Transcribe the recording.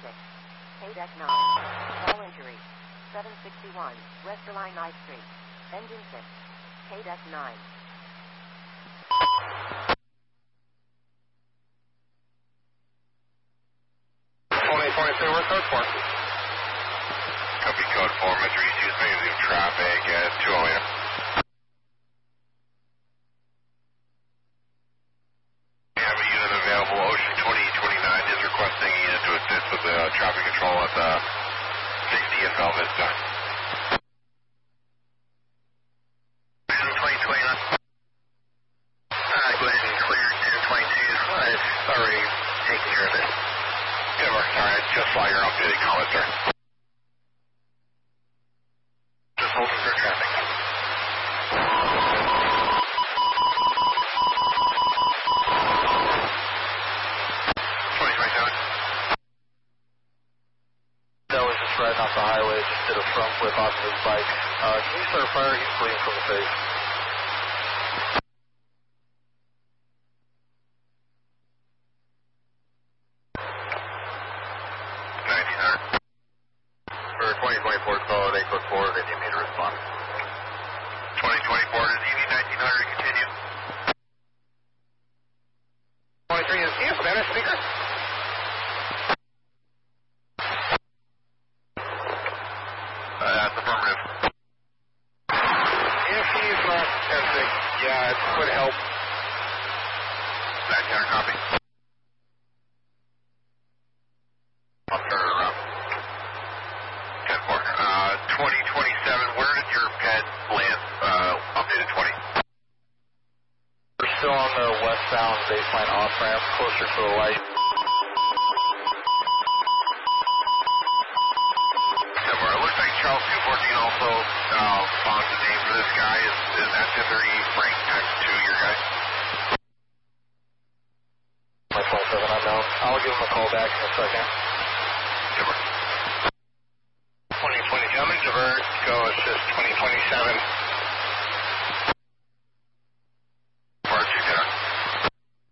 KDEC 9. All injury. 761, Westerline I Street. Engine 6. KDEC 9. Where's code 4? Copy code 4, Metro East, use negative traffic at 208. We have a unit available, Ocean 2029 is requesting a unit to assist with the traffic control at the 60 in Bella Vista. Ocean 2029. Go ahead and clear 1022. It's already taken care of it. Yeah, Mark, sorry, I just saw your updated comment, sir. Just holding for traffic. That was just riding off the highway, just did a front flip off of his bike. Can you start a fire? He's bleeding from the face. For 2024 solid, 8 foot 4, they need me to respond. 2024 is EV 1900, continue. 23 is you, Spanish speaker? That's affirmative. If he's not sensing, yeah, it could help. 1900 copy. I'll turn it around. 10-4. 2027, where did your ped land? Updated 20. We're still on the westbound baseline off-ramp, closer to the light. It looks like Charles 214 also found the name for this guy. Is that 1030 Frank next to your guy? My 27 unknown. I'll give him a call back in a second. Super. 2020 gentlemen, divert, go assist 2027.